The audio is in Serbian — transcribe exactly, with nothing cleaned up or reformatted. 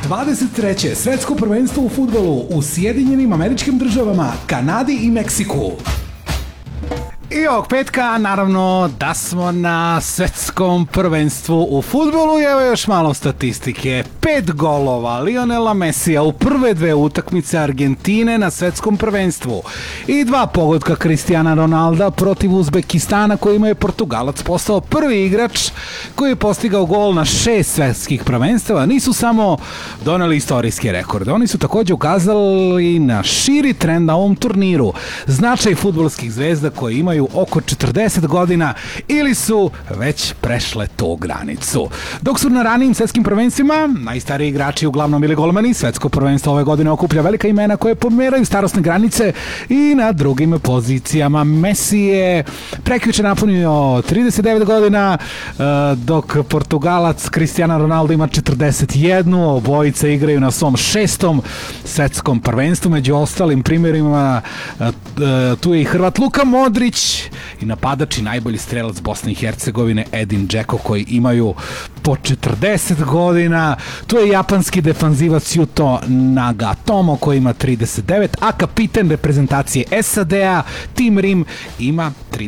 dvadeset treće svetsko prvenstvo u fudbalu u Sjedinjenim Američkim Državama, Kanadi i Meksiku. I ovog petka, naravno, da smo na svetskom prvenstvu u fudbalu i evo još malo statistike. Pet golova Lionela Mesija u prve dve utakmice Argentine na svetskom prvenstvu i dva pogotka Cristiana Ronalda protiv Uzbekistana, kojima je Portugalac postao prvi igrač koji je postigao gol na šest svetskih prvenstava. Nisu samo doneli istorijske rekorde, oni su takođe ukazali na širi trend na ovom turniru. Značaj fudbalskih zvezda koje imaju oko četrdeset godina ili su već prešle tu granicu. Dok su na ranijim svetskim prvenstvima najstariji igrači uglavnom bili golmani, svetsko prvenstvo ove godine okuplja velika imena koje pomeraju starosne granice i na drugim pozicijama. Messi je prekjuče napunio trideset devet godina, dok Portugalac Cristiano Ronaldo ima četrdeset jednu. Obojice igraju na svom šestom svetskom prvenstvu. Među ostalim primjerima tu je i Hrvat Luka Modrić i napadač i najbolji strelac Bosne i Hercegovine Edin Džeko, koji imaju po četrdeset godina. Tu je japanski defanzivac Yuto Nagatomo koji ima trideset devet, a kapiten reprezentacije S A D-a Tim Rim ima trideset